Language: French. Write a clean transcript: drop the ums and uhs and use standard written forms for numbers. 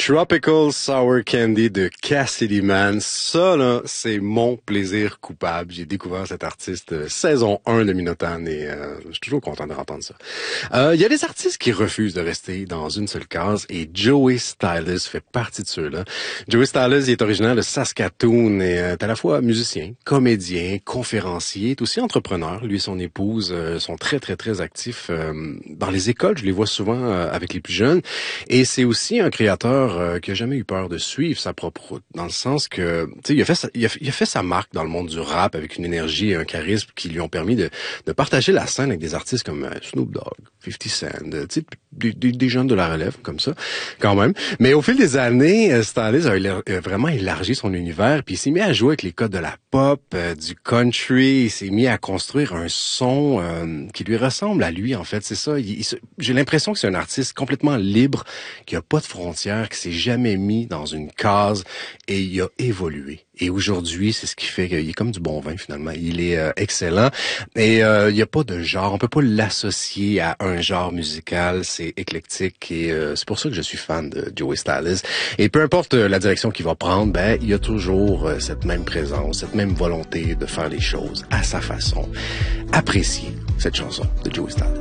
Tropical Sour Candy de Cassidy Man. Ça, là, c'est mon plaisir coupable. J'ai découvert cet artiste saison 1 de Minotaur et je suis toujours content de entendre ça. Il y a des artistes qui refusent de rester dans une seule case et Joey Styles fait partie de ceux-là. Joey Styles il est originaire de Saskatoon et est à la fois musicien, comédien, conférencier, est aussi entrepreneur. Lui et son épouse sont très, très, très actifs dans les écoles. Je les vois souvent avec les plus jeunes. Et c'est aussi un créateur qui a jamais eu peur de suivre sa propre route, dans le sens que, tu sais, il a fait sa marque dans le monde du rap avec une énergie et un charisme qui lui ont permis de partager la scène avec des artistes comme Snoop Dogg, 50 Cent, tu sais, des jeunes de la relève comme ça, quand même. Mais au fil des années, Styles a vraiment élargi son univers, puis il s'est mis à jouer avec les codes de la pop, du country, il s'est mis à construire un son qui lui ressemble à lui, en fait, c'est ça. J'ai l'impression que c'est un artiste complètement libre, qui a pas de frontières, qui s'est jamais mis dans une case et il a évolué. Et aujourd'hui, c'est ce qui fait qu'il est comme du bon vin, finalement. Il est excellent. Et il n'y a pas de genre. On peut pas l'associer à un genre musical. C'est éclectique. Et c'est pour ça que je suis fan de Joey Styles. Et peu importe la direction qu'il va prendre, ben il y a toujours cette même présence, cette même volonté de faire les choses à sa façon. Appréciez cette chanson de Joey Styles.